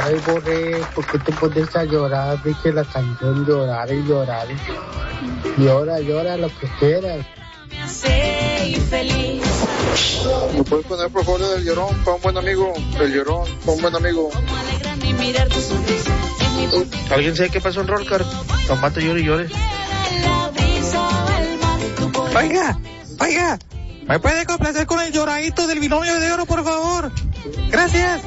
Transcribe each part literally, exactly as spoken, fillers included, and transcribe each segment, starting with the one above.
Ay, Borré, ¿por qué te pones a llorar? Dice la canción llorar y llorar. Llora, llora lo que quieras. ¿Me puedes poner por favor del Llorón para un buen amigo? El Llorón para un buen amigo. ¿Alguien sabe qué pasó en Rollcar? Tomate llore y llore. Oiga, oiga, ¿me puede complacer con el lloradito del binomio de oro, por favor? Gracias.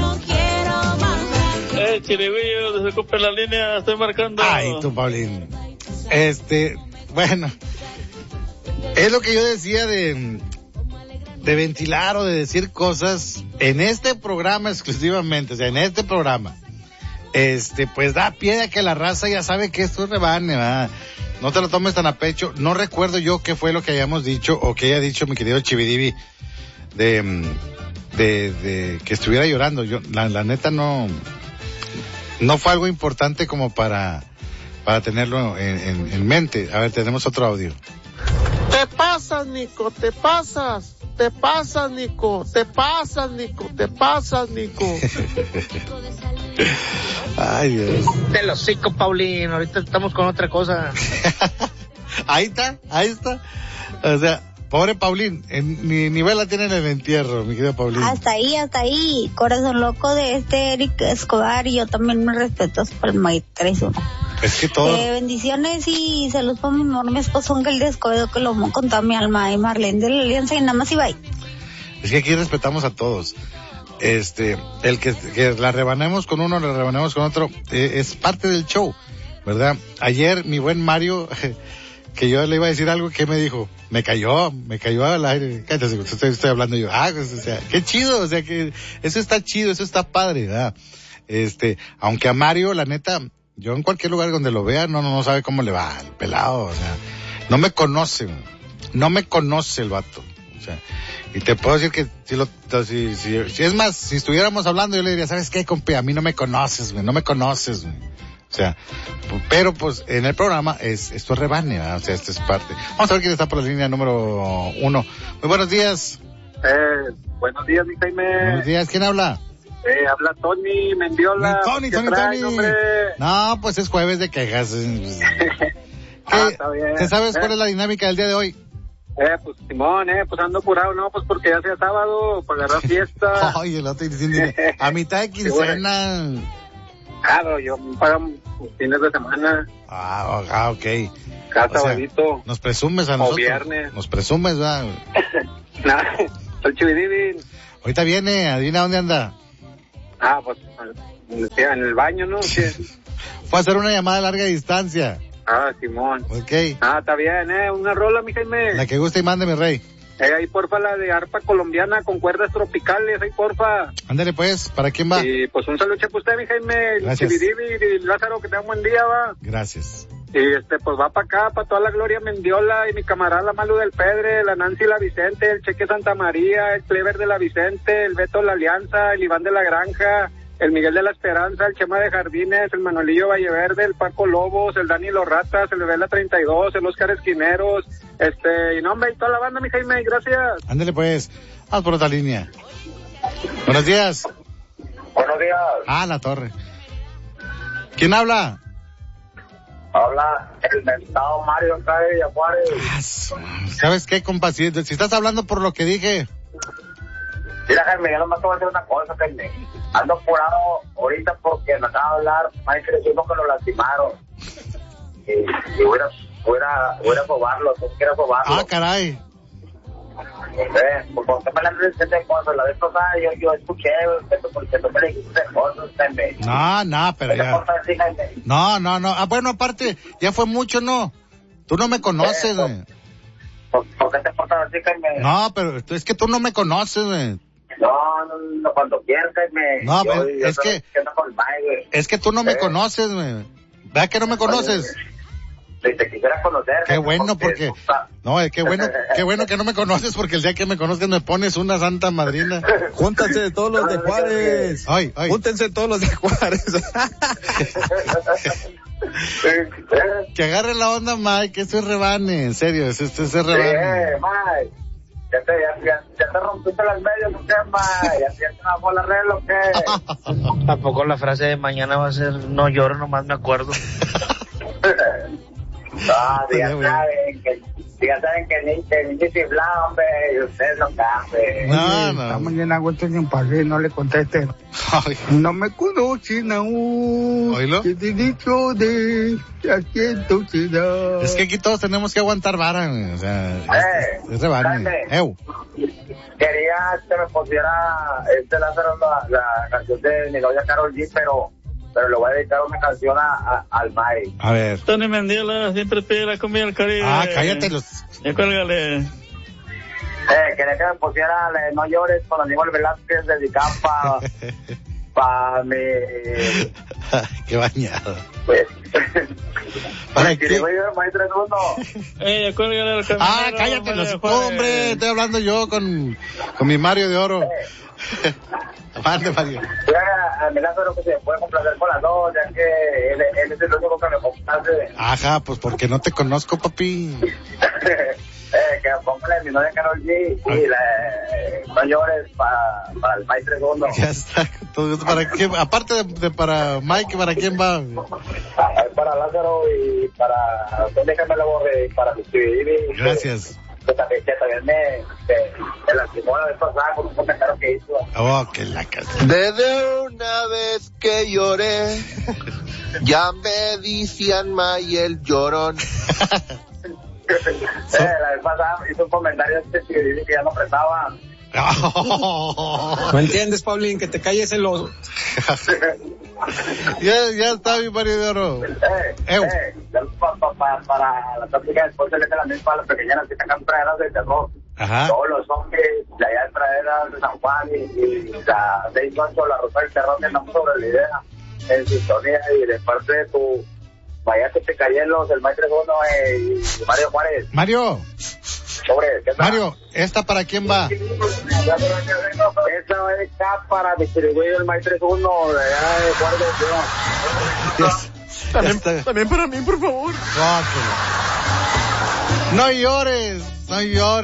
Eh, Chiribillo, desocupe la línea, estoy marcando. Ay, tú, Paulín. Este, bueno, es lo que yo decía de, de ventilar o de decir cosas en este programa exclusivamente, o sea, en este programa. Este, pues da pie a que la raza ya sabe que esto es rebane, ¿verdad? No te lo tomes tan a pecho. No recuerdo yo qué fue lo que hayamos dicho o que haya dicho mi querido Chividivi de, de, de que estuviera llorando. Yo, la, la neta no, no fue algo importante como para, para tenerlo en, en, en mente. A ver, tenemos otro audio. Te pasas, Nico, te pasas, te pasas, Nico, te pasas, Nico, te pasas, Nico. Ay, Dios. Te lo hocico, Paulín, ahorita estamos con otra cosa. Ahí está, ahí está. O sea, pobre Paulín, en, ni, ni vela tiene en el entierro, mi querido Paulín. Hasta ahí, hasta ahí, corazón loco de este Eric Escobar, y yo también me respeto por el maestro. Es que todo. Eh, bendiciones y saludos para mi amor, mi esposo Ángel de Escobedo, que lo amo con toda mi alma, y Marlene de la Alianza, y nada más y bye. Es que aquí respetamos a todos. Este, el que, que la rebanemos con uno, la rebanemos con otro, eh, es parte del show, ¿verdad? Ayer mi buen Mario, que yo le iba a decir algo, que me dijo, me cayó, me cayó al aire, cállate, estoy, estoy hablando yo, ah, pues, o sea, qué chido, o sea, que eso está chido, eso está padre, ¿verdad? Este, aunque a Mario, la neta, yo en cualquier lugar donde lo vea, no, no, no sabe cómo le va, el pelado, o sea, no me conoce, no me conoce el vato, o sea, y te puedo decir que si lo, si, si, si es más, si estuviéramos hablando, yo le diría, ¿sabes qué, compi? A mí no me conoces, güey, no me conoces, güey. O sea, pero pues en el programa es, esto es rebane, ¿verdad? O sea, esto es parte. Vamos a ver quién está por la línea número uno. Muy buenos días. Eh, buenos días, mi Jaime. Buenos días, ¿quién habla? Eh, habla Tony Mendiola. Tony, ¿Qué Tony, traen, Tony. hombre? No, pues es jueves de quejas. Ah, está bien. ¿Te sabes eh. cuál es la dinámica del día de hoy? Eh, pues Simón, eh, pues ando apurado, no, pues porque ya sea sábado, para agarrar fiesta. Ay, el otro diciendo, a mitad de quincena. Ah, pero yo me pagan fines de semana. Ah, ah, ok. Cada o sabadito. Sea, nos presumes a o nosotros. viernes. Nos presumes, ¿verdad? Nah, soy Chividivin. Ahorita viene, adivina dónde anda. Ah, pues, en el baño, ¿no? ¿Qué? Fue a hacer una llamada a larga distancia. Ah, Simón. Ok. Ah, está bien, eh, una rola, mi Jaime. La que guste y mande, mi rey. Eh, ahí porfa la de arpa colombiana con cuerdas tropicales, ahí porfa. Ándale pues, ¿para quién va? Y pues un saludo para usted, mi Jaime, Gracias. y Lázaro, que tenga un buen día, va. Gracias. Y este, pues va para acá, para toda la Gloria Mendiola, y mi camarada la Malu del Pedre, la Nancy la Vicente, el Cheque Santa María, el Clever de la Vicente, el Beto la Alianza, el Iván de la Granja, el Miguel de la Esperanza, el Chema de Jardines, el Manolillo Valleverde, el Paco Lobos, el Dani Los Ratas, el Vela treinta y dos, el Oscar Esquineros, este, y no, hombre, y toda la banda, mi Jaime, gracias. Ándale pues, vamos por otra línea. Buenos días. Buenos días. Ah, la torre. ¿Quién habla? Habla el mentado Mario acá de Villajuárez. ¿Sabes qué, compa? Si, si estás hablando por lo que dije. Mira, Jaime, yo nomás te voy a decir una cosa, Jaime. Ando apurado ahorita porque me acaba de hablar, más creciendo que lo lastimaron. Y, y voy a, voy a, voy a robarlo, no quiero robarlo. Ah, caray. Eh, pues ¿por qué me la dicen de cosas? La vez pasada yo, yo escuché que tú, que tú me dijiste de cosas, Jaime. No, no, pero ya. Así, Jaime? No, no, no. Ah, bueno, aparte, ya fue mucho, ¿no? Tú no me conoces, güey. Eh, ¿por, ¿Por qué te portas así, Jaime? No, pero es que tú no me conoces, güey. No, no, no, cuando quieras, Jaime. No, yo, pero yo es que, que con Mike, es que tú no me eh. conoces, güey. ¿Verdad que no me conoces? Si te quisiera conocer. Qué bueno, porque, no, qué bueno, qué bueno que no me conoces, porque el día que me conozcas me pones una santa madrina. Júntanse todos los de Juárez. Ay, ay. Júntense todos los de Juárez. Que agarre la onda, Mike, que esto es rebane, en serio, esto es rebane. Sí, Mike. Ya te, ya, ya, ya te rompiste las medias, ¿o qué, ma? Ya, ya te bajó la regla, ¿o qué? Tampoco la frase de mañana va a ser no lloro, nomás me acuerdo. No, si ya saben que, si ya saben que ni, que ni chifla, hombre, y ustedes no cambian. No, no. Esta mañana aguanto sin padre, no le contesten. No me conocen aún. ¿Oílo? Que te he dicho de asiento ciudad. Es que aquí todos tenemos que aguantar vara, güey. O sea, Eh, es, es de vara. Jaime. Ew. Quería que me pusiera este Lázaro la, la canción de mi novia Karol G, pero pero le voy a dedicar una canción a, a, al Mai. A ver. Tony Mendiola siempre pide la comida del Caribe. Ah, cállate los... Ya cuélgale. Eh, quería que me pusiera la de No llores con Aníbal Velázquez, dedicada para pa mi... Qué bañado. Pues... ¿Para qué? qué? Maestro Segundo. Eh, ya cuélgale al caminero. Ah, cállate los... Juárez, Juárez. Hombre, estoy hablando yo con, con mi Mario de Oro. Aparte, Mario. Ya, a mi Lázaro que se puede complacer con las dos, ya que él, él es el único que me complace. Ajá, pues porque no te conozco, papi. Eh, que póngale mi novia Karol G y la, eh, No llores para pa el Maestro Segundo. Ya está. Entonces, ¿para qué? Aparte de, de para Mike, ¿para quién va? Para Lázaro y para... Déjame la borre, para mi y Gracias. Que también, que también me, me, me lastimó la vez pasada con un comentario que hizo. Oh, que la casa. Desde una vez que lloré, ya me decían May el llorón. eh, la vez pasada hizo un comentario este que dice que ya no prestaba. No entiendes, Paulín, que te calles el oso. ya, ya está mi Mario de Oro. Eh, eh, pa, pa, pa, para la táctica después se le hace la misma a las pequeñas que sacan praderas de terror. Ajá. Todos los hombres de allá de praderas de San Juan y, y la seis ocho, la Rosa del Terror, que andamos sobre la idea en sintonía y de parte de tu vaya que te cayelos, el Maestro Segundo eh, y Mario Juárez. Mario. Sobre, ¿qué tal? Mario, ¿esta para quién va? Esta va a estar para distribuir el Maestro Segundo de allá de Juárez de León. También, también para mí, por favor. No llores, no llores.